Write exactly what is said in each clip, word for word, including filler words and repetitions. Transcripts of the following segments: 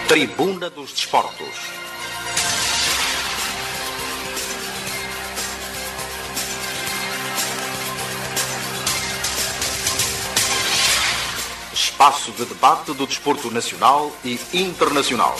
Tribuna dos Desportos. Espaço de debate do desporto nacional e internacional.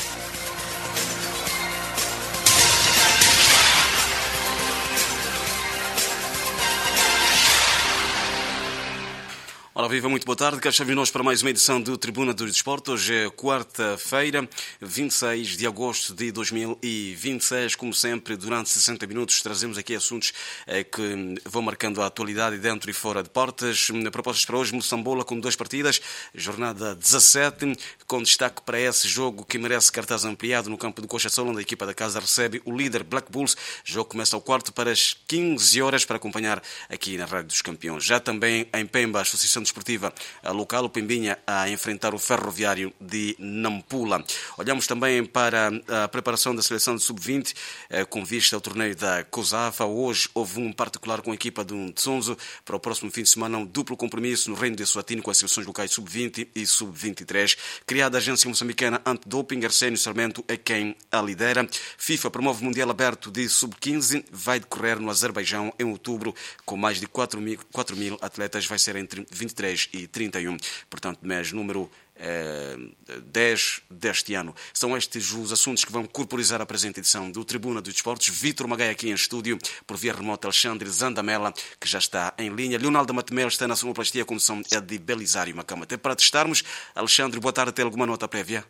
Ora, viva, muito boa tarde. Cá estamos nós para mais uma edição do Tribuna dos Desportos. Hoje é quarta-feira, vinte e seis de agosto de dois mil e vinte e seis. Como sempre, durante sessenta minutos trazemos aqui assuntos que vão marcando a atualidade dentro e fora de portas. Propostas para hoje: Moçambola com duas partidas, jornada dezassete, com destaque para esse jogo que merece cartaz ampliado no campo do Coxa-Sol, onde a equipa da casa recebe o líder Black Bulls. O jogo começa ao quarto para as quinze horas para acompanhar aqui na Rádio dos Campeões. Já também em Pemba, a Associação Desportiva local, o Pembinha, a enfrentar o Ferroviário de Nampula. Olhamos também para a preparação da seleção de sub vinte com vista ao torneio da COSAFA. Hoje houve um particular com a equipa do Tsonzo. Para o próximo fim de semana, um duplo compromisso no Reino de Eswatini com as seleções locais sub vinte e sub vinte e três. Criada a agência moçambicana antidoping, Arsénio Sarmento é quem a lidera. FIFA promove o Mundial Aberto de sub quinze. Vai decorrer no Azerbaijão em outubro, com mais de quatro mil atletas. Vai ser entre vinte e três e trinta e um, portanto, mês número eh, dez deste ano. São estes os assuntos que vão corporizar a presente edição do Tribuna dos Desportos. Vítor Magai aqui em estúdio, por via remota Alexandre Zandamela, que já está em linha. Leonardo Matemel está na sonoplastia, com som é de Belisário Macama. Até para testarmos. Alexandre, boa tarde. Tem alguma nota prévia?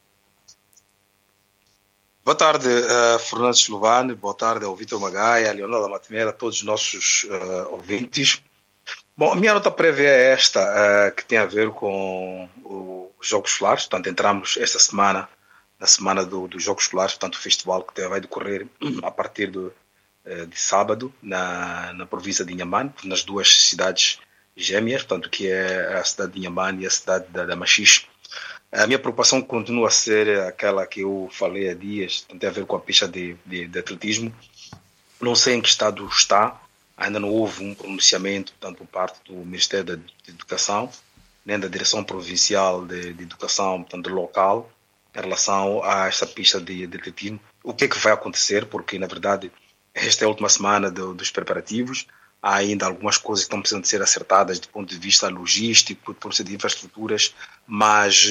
Boa tarde, uh, Fernando Slovane. Boa tarde ao Vítor Magai, a Leonardo Matemel, a todos os nossos uh, ouvintes. Bom, a minha nota prévia é esta, uh, que tem a ver com os Jogos Escolares. Portanto, entramos esta semana, na semana do, dos Jogos Escolares, portanto, o festival que vai decorrer a partir do, uh, de sábado, na, na província de Inhambane, nas duas cidades gêmeas, portanto, que é a cidade de Inhambane e a cidade da, da Machixe. A minha preocupação continua a ser aquela que eu falei há dias, tem a ver com a pista de, de, de atletismo. Não sei em que estado está. Ainda não houve um pronunciamento, portanto, por parte do Ministério da Educação, nem da Direção Provincial de, de Educação, portanto, local, em relação a esta pista de, de atletismo. O que é que vai acontecer? Porque, na verdade, esta é a última semana do, dos preparativos. Há ainda algumas coisas que estão precisando de ser acertadas do ponto de vista logístico, do ponto de vista de infraestruturas, mas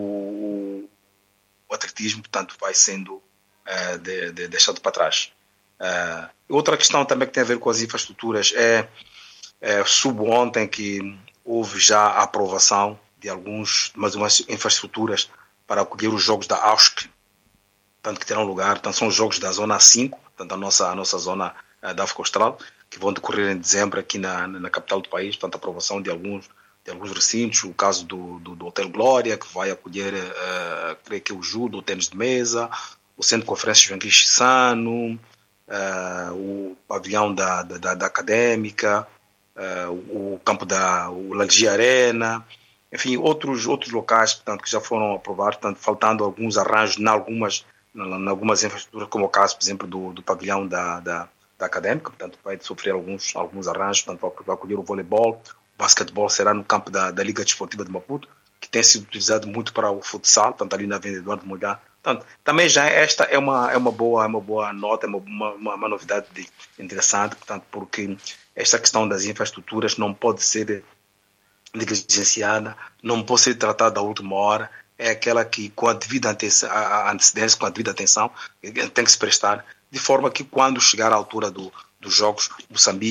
o, o atletismo, portanto, vai sendo uh, de, de, deixado para trás. Uh, outra questão também que tem a ver com as infraestruturas é, é soube ontem que houve já a aprovação de alguns, mas umas infraestruturas para acolher os jogos da A U S C, tanto que terão lugar, então são os jogos da zona cinco, portanto a nossa, a nossa zona uh, da África Austral, que vão decorrer em dezembro aqui na, na capital do país, portanto a aprovação de alguns, de alguns recintos, o caso do, do, do Hotel Glória, que vai acolher, uh, creio que é o judo, o tênis de mesa, o Centro de Conferências Joaquim Chissano, Uh, o pavilhão da, da, da Académica, uh, o, o campo da o Lalgia Arena, enfim, outros, outros locais, portanto, que já foram aprovados, portanto, faltando alguns arranjos em algumas, em algumas infraestruturas, como o caso, por exemplo, do, do pavilhão da, da, da Académica, portanto, vai sofrer alguns, alguns arranjos, portanto, vai acolher o voleibol, o basquetebol será no campo da, da Liga Desportiva de Maputo, que tem sido utilizado muito para o futsal, portanto, ali na Avenida Eduardo Molhar. Portanto, também já esta é uma, é uma, boa, é uma boa nota, é uma, uma, uma novidade de, interessante, portanto, porque esta questão das infraestruturas não pode ser negligenciada, não pode ser tratada à última hora, é aquela que com a devida antecedência, com a devida atenção, tem que se prestar, de forma que quando chegar à altura do, dos Jogos, Moçambique